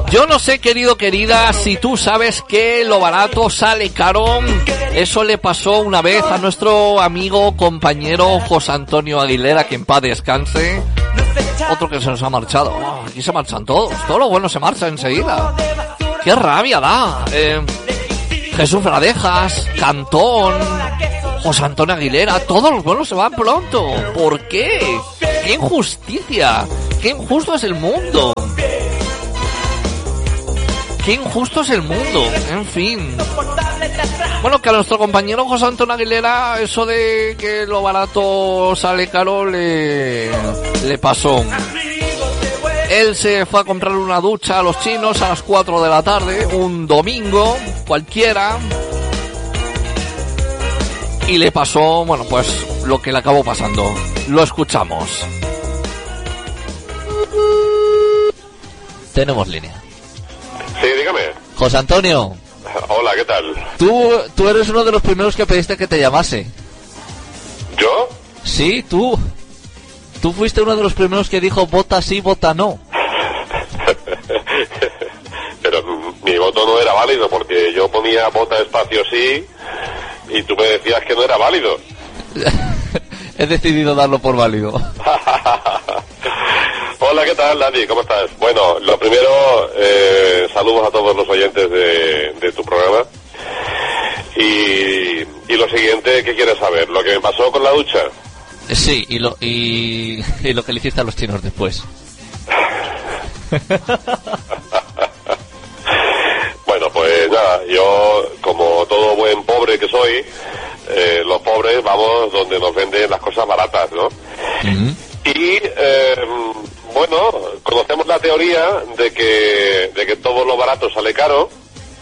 Yo no sé, querido, querida, si tú sabes que lo barato sale caro. Eso le pasó una vez a nuestro amigo, compañero José Antonio Aguilera, que en paz descanse. Otro que se nos ha marchado. Oh, aquí se marchan todos. Todo lo bueno se marcha enseguida. ¡Qué rabia da! Jesús Fradejas, Cantón, José Antonio Aguilera, todos los buenos se van pronto. ¿Por qué? ¡Qué injusticia! ¡Qué injusto es el mundo! ¡Qué injusto es el mundo! En fin. Bueno, que a nuestro compañero José Antonio Aguilera, eso de que lo barato sale caro, le pasó. Él se fue a comprar una ducha a los chinos a las 4 de la tarde, un domingo cualquiera, y le pasó, bueno, pues lo que le acabó pasando. Lo escuchamos. Tenemos línea. Sí, dígame. José Antonio. Hola, ¿qué tal? Tú eres uno de los primeros que pediste que te llamase. ¿Yo? Sí, tú. Tú fuiste uno de los primeros que dijo vota sí, vota no. Pero mi voto no era válido porque yo ponía vota espacio sí y tú me decías que no era válido. He decidido darlo por válido. Hola, ¿qué tal, Dani? ¿Cómo estás? Bueno, lo primero, saludos a todos los oyentes de tu programa. Y lo siguiente, ¿qué quieres saber? ¿Lo que me pasó con la ducha? Sí, y lo que le hiciste a los chinos después. Bueno, pues nada, yo, como todo buen pobre que soy, los pobres vamos donde nos venden las cosas baratas, ¿no? Uh-huh. Y, bueno, conocemos la teoría de que todo lo barato sale caro.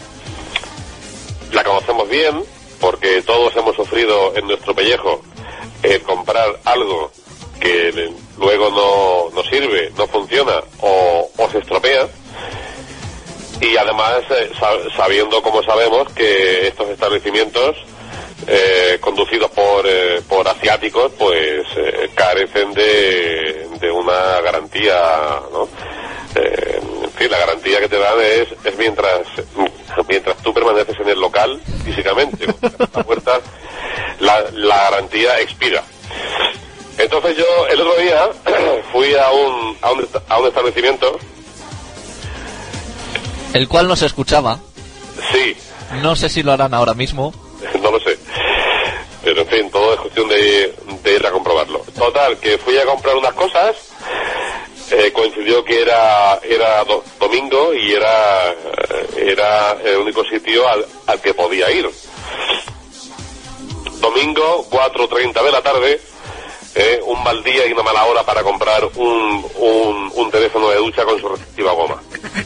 La conocemos bien, porque todos hemos sufrido en nuestro pellejo comprar algo que luego no sirve, no funciona o se estropea. Y además, sabiendo como sabemos que estos establecimientos conducidos por asiáticos, pues carecen de una garantía, ¿no? En fin, la garantía que te dan es mientras tú permaneces en el local físicamente. La puerta, la garantía expira. Entonces yo el otro día fui a un establecimiento. El cual no se escuchaba. Sí. No sé si lo harán ahora mismo. No lo sé. Pero en fin, todo es cuestión de ir a comprobarlo. Total, que fui a comprar unas cosas. Coincidió que era domingo y era el único sitio al que podía ir. Domingo, 4:30 de la tarde, un mal día y una mala hora para comprar un teléfono de ducha con su respectiva goma.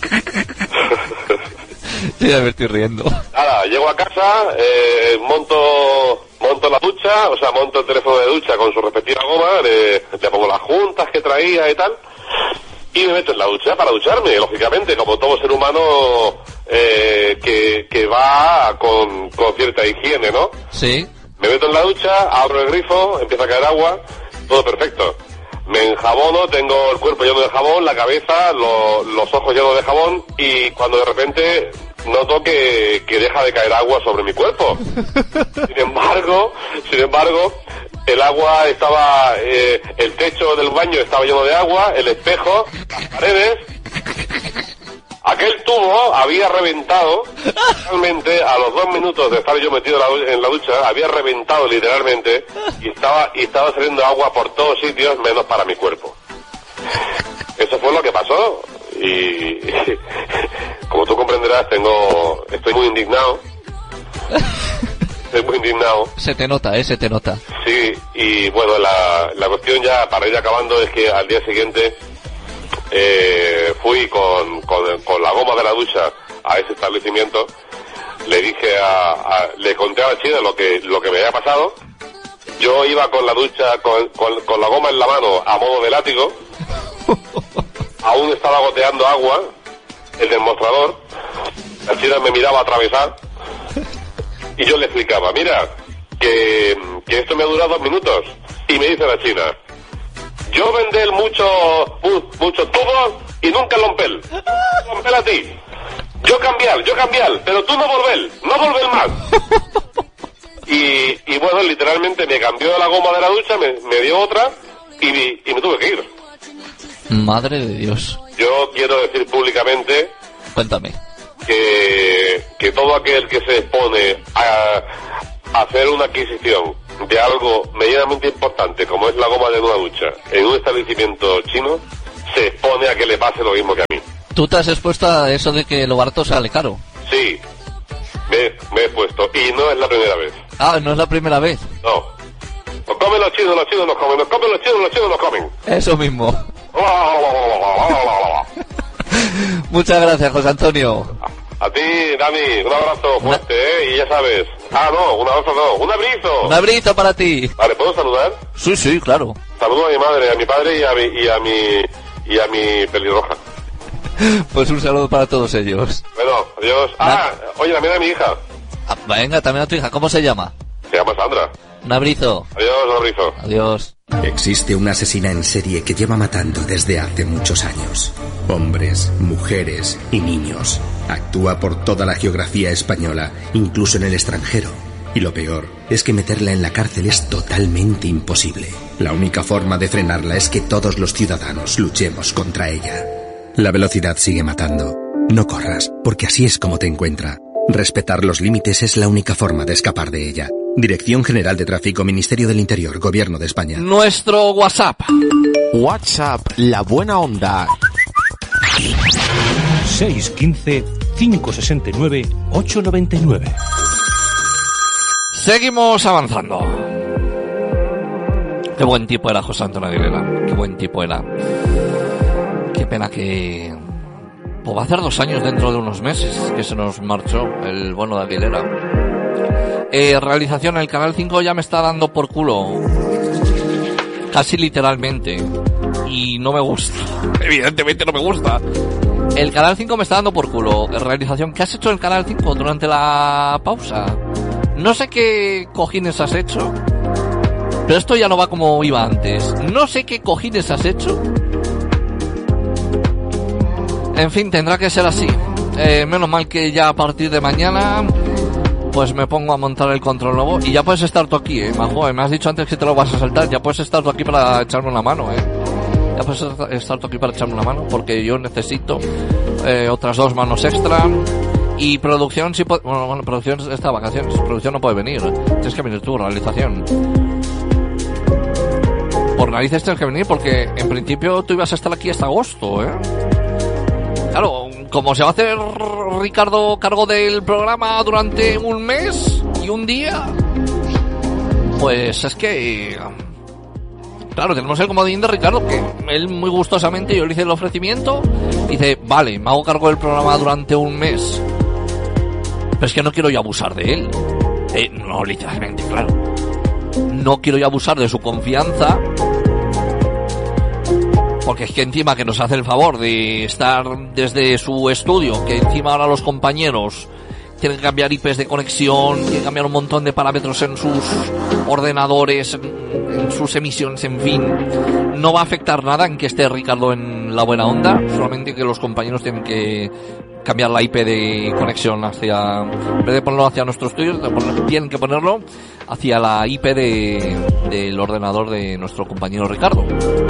Sí, ya me estoy riendo. Nada, llego a casa, monto la ducha, o sea, monto el teléfono de ducha con su respectiva goma, le pongo las juntas que traía y tal, y me meto en la ducha para ducharme, lógicamente, como todo ser humano que va con cierta higiene, ¿no? Sí. Me meto en la ducha, abro el grifo, empieza a caer agua, todo perfecto. Me enjabono, tengo el cuerpo lleno de jabón, la cabeza, los ojos llenos de jabón, y cuando de repente noto que deja de caer agua sobre mi cuerpo. Sin embargo, el agua estaba, el techo del baño estaba lleno de agua, el espejo, las paredes. Aquel tubo había reventado, realmente a los 2 minutos de estar yo metido en la ducha, había reventado literalmente y estaba saliendo agua por todos sitios menos para mi cuerpo. Eso fue lo que pasó y como tú comprenderás estoy muy indignado. Estoy muy indignado. Se te nota, se te nota. Sí, y bueno, la cuestión ya para ir acabando es que al día siguiente fui con la goma de la ducha a ese establecimiento, le dije le conté a la china lo que me había pasado. Yo iba con la ducha con la goma en la mano a modo de látigo, aún estaba goteando agua el del mostrador, la china me miraba atravesar y yo le explicaba, mira, que esto me ha durado 2 minutos, y me dice la china, yo vendé muchos tubos y nunca Lompel. Lompel a ti. Yo cambiar, pero tú no volver más. Y bueno, literalmente me cambió la goma de la ducha, me dio otra y me tuve que ir. Madre de Dios. Yo quiero decir públicamente... Cuéntame. Que todo aquel que se expone a hacer una adquisición de algo medianamente importante, como es la goma de una ducha, en un establecimiento chino, se expone a que le pase lo mismo que a mí. ¿Tú te has expuesto a eso de que lo barato sale caro? Sí, me he expuesto, y no es la primera vez. Ah, no es la primera vez. No. Nos comen los chinos nos comen. Nos comen los chinos nos comen. Eso mismo. Muchas gracias, José Antonio. A ti, Dani, un abrazo fuerte, y ya sabes. No, un abrazo no, un abrizo. Un abrizo para ti. Vale, ¿puedo saludar? Sí, claro. Saludo a mi madre, a mi padre y a mi pelirroja. Pues un saludo para todos ellos. Bueno, adiós. Oye, también a mi hija. Venga, también a tu hija. ¿Cómo se llama? Se llama Sandra. Un abrizo. Adiós, un abrizo. Adiós. Existe una asesina en serie que lleva matando desde hace muchos años. Hombres, mujeres y niños. Actúa por toda la geografía española, incluso en el extranjero. Y lo peor es que meterla en la cárcel es totalmente imposible. La única forma de frenarla es que todos los ciudadanos luchemos contra ella. La velocidad sigue matando. No corras, porque así es como te encuentra. Respetar los límites es la única forma de escapar de ella. Dirección General de Tráfico, Ministerio del Interior, Gobierno de España. Nuestro WhatsApp. WhatsApp, La Buena Onda. 615-569-899. Seguimos avanzando. Qué buen tipo era José Antonio Aguilera. Qué buen tipo era. Qué pena que... Pues va a hacer 2 años dentro de unos meses que se nos marchó el bueno de Aguilera. Realización, el Canal 5 ya me está dando por culo. Casi literalmente. Y no me gusta. Evidentemente no me gusta. El Canal 5 me está dando por culo. Realización, ¿qué has hecho en el Canal 5 durante la pausa? No sé qué cojines has hecho, pero esto ya no va como iba antes. No sé qué cojines has hecho. En fin, tendrá que ser así. Menos mal que ya a partir de mañana pues me pongo a montar el control nuevo. Y ya puedes estar tú aquí, Majo. Me has dicho antes que te lo vas a saltar. Ya puedes estar tú aquí para echarme una mano, Ya puedes estar tú aquí para echarme una mano, porque yo necesito otras 2 manos extra. Y producción, sí puede... Bueno, producción está de vacaciones. Producción no puede venir. Tienes que venir tú, realización. Por narices tienes que venir, porque en principio tú ibas a estar aquí hasta agosto, Claro, como se va a hacer Ricardo cargo del programa durante un mes y un día, pues es que... Claro, tenemos el comodín de Ricardo, que él muy gustosamente, yo le hice el ofrecimiento, dice, vale, me hago cargo del programa durante un mes. Pero es que no quiero yo abusar de él. No, literalmente, claro. No quiero yo abusar de su confianza, porque es que encima que nos hace el favor de estar desde su estudio, que encima ahora los compañeros tienen que cambiar IPs de conexión, tienen que cambiar un montón de parámetros en sus ordenadores, en sus emisiones, en fin. No va a afectar nada en que esté Ricardo en La Buena Onda, solamente que los compañeros tienen que cambiar la IP de conexión hacia, en vez de ponerlo hacia nuestro estudio, tienen que ponerlo hacia la IP del ordenador de nuestro compañero Ricardo.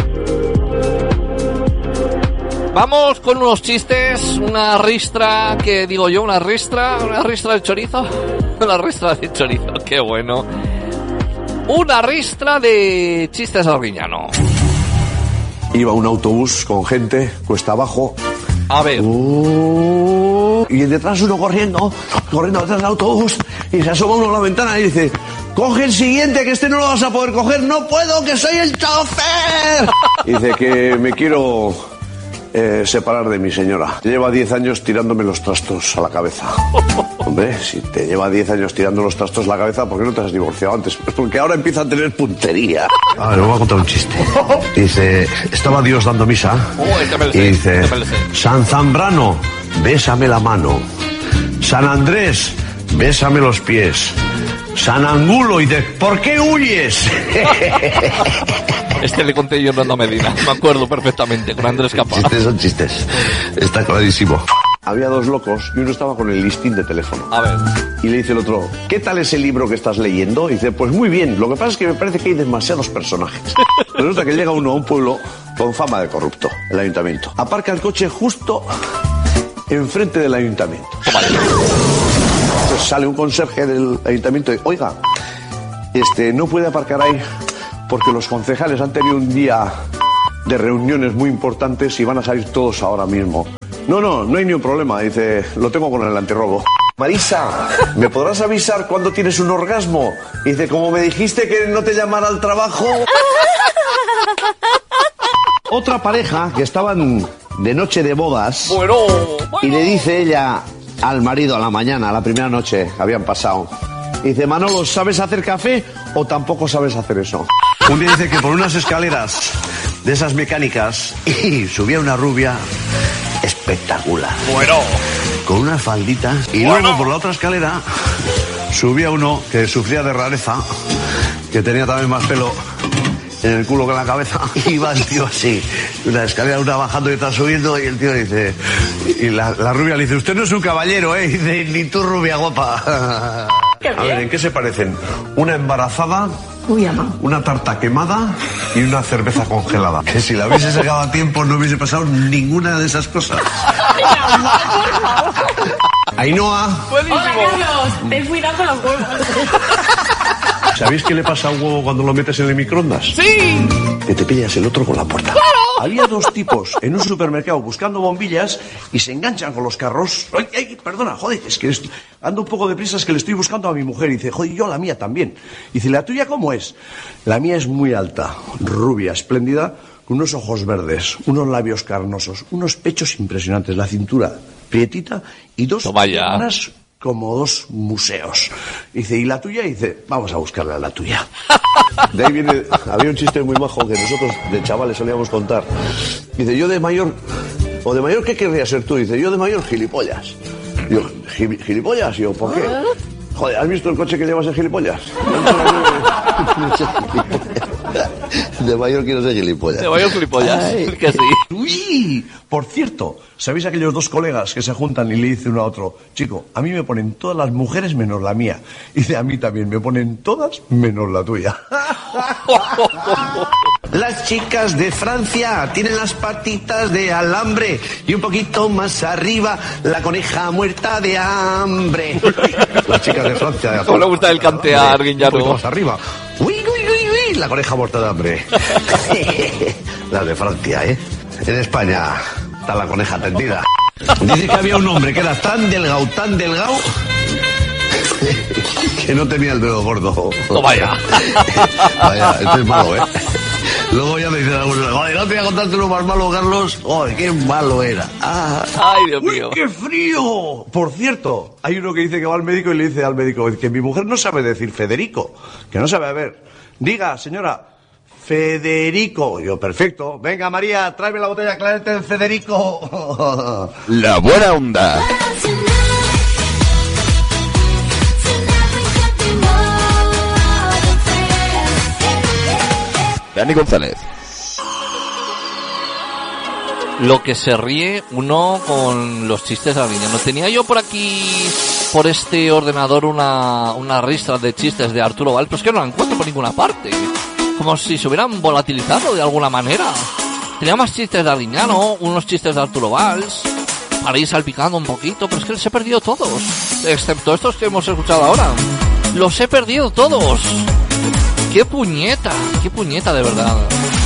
Vamos con unos chistes, una ristra, que digo yo, una ristra de chorizo, una ristra de chorizo, qué bueno. Una ristra de chistes de Arguiñano. Iba un autobús con gente, cuesta abajo. A ver. Y detrás uno corriendo detrás del autobús, y se asoma uno a la ventana y dice: coge el siguiente, que este no lo vas a poder coger. No puedo, que soy el chofer. Y dice que me quiero separar de mi señora. Lleva 10 años tirándome los trastos a la cabeza. Hombre, si te lleva 10 años tirando los trastos a la cabeza, ¿por qué no te has divorciado antes? Pues porque ahora empieza a tener puntería. A ver, voy a contar un chiste. Dice, estaba Dios dando misa y dice: San Zambrano, bésame la mano. San Andrés, bésame los pies. San Angulo, y dice, ¿por qué huyes? Este le conté yo a Fernando Medina, me acuerdo perfectamente, con Andrés Capa. Chistes son chistes, está clarísimo. Había dos locos y uno estaba con el listín de teléfono. A ver. Y le dice el otro, ¿qué tal es el libro que estás leyendo? Y dice, pues muy bien, lo que pasa es que me parece que hay demasiados personajes. Resulta que llega uno a un pueblo con fama de corrupto, el ayuntamiento. Aparca el coche justo enfrente del ayuntamiento. Entonces sale un conserje del ayuntamiento y, oiga, no puede aparcar ahí porque los concejales han tenido un día de reuniones muy importantes y van a salir todos ahora mismo. No hay ni un problema, dice, lo tengo con el antirrobo. Marisa, ¿me podrás avisar cuando tienes un orgasmo? Dice, como me dijiste que no te llamara al trabajo. Otra pareja que estaban de noche de bodas, Bueno. y le dice ella al marido a la mañana, a la primera noche que habían pasado, dice, Manolo, ¿sabes hacer café o tampoco sabes hacer eso? Un día dice que por unas escaleras de esas mecánicas y subía una rubia espectacular, Bueno. con unas falditas, y luego por la otra escalera subía uno que sufría de rareza, que tenía también más pelo en el culo que en la cabeza. Iba el tío así, una escalera, una bajando y otra subiendo, y el tío dice, y la rubia le dice, usted no es un caballero, ¿eh? Y dice, ni tú, rubia guapa. A ver, ¿en qué se parecen? Una embarazada, una tarta quemada y una cerveza congelada. Que si la hubiese sacado a tiempo no hubiese pasado ninguna de esas cosas. Ainhoa. Buenísimo. Hola, Carlos. Ten cuidado con los huevos. ¿Sabéis qué le pasa a un huevo cuando lo metes en el microondas? ¡Sí! Que te pillas el otro con la puerta. ¡Claro! Había dos tipos en un supermercado buscando bombillas y se enganchan con los carros. Ay, perdona, joder, es que ando un poco deprisa, es que le estoy buscando a mi mujer. Y dice, joder, yo la mía también. Y dice, ¿la tuya cómo es? La mía es muy alta, rubia, espléndida, con unos ojos verdes, unos labios carnosos, unos pechos impresionantes, la cintura prietita y dos piernas como dos museos. Dice, ¿y la tuya? Y dice, vamos a buscarle a la tuya. De ahí viene, había un chiste muy majo que nosotros de chavales solíamos contar. Dice, yo de mayor, ¿o de mayor qué querrías ser tú? Dice, yo de mayor gilipollas. Yo, ¿gilipollas? Yo, ¿por qué? Joder, ¿has visto el coche que llevas en gilipollas? De mayor quiero ser gilipollas. De mayor gilipollas. Ay. Que sí. Uy, por cierto, ¿sabéis aquellos dos colegas que se juntan y le dicen uno a otro, chico, a mí me ponen todas las mujeres menos la mía? Y dice, a mí también me ponen todas menos la tuya. Las chicas de Francia tienen las patitas de alambre y un poquito más arriba la coneja muerta de hambre. Las chicas de Francia. ¿Cómo le gusta el cantear, Guiñano? Un poquito más arriba. Uy, la coneja muerta de hambre. Las de Francia, ¿eh? En España está la coneja tendida. Dice que había un hombre que era tan delgado, que no tenía el dedo gordo. No vaya. Vaya, esto es malo, ¿eh? Luego ya me dicen algunos, joder, no te voy a contarte lo más malo, Carlos. Joder, qué malo era. Ah. Ay, Dios mío. ¡Uy, qué frío! Por cierto, hay uno que dice que va al médico y le dice al médico que mi mujer no sabe decir Federico, que no sabe, a ver, diga, señora, Federico. Yo, perfecto. Venga, María, tráeme la botella clarete del Federico. La buena onda. Dani González. Lo que se ríe uno con los chistes de Arguiñano. Tenía yo por aquí, por este ordenador, una ristra de chistes de Arturo Valls, pero es que no la encuentro por ninguna parte. Como si se hubieran volatilizado de alguna manera. Tenía más chistes de Arguiñano, unos chistes de Arturo Valls, para ir salpicando un poquito, pero es que los he perdido todos. Excepto estos que hemos escuchado ahora. Los he perdido todos. ¡Qué puñeta de verdad!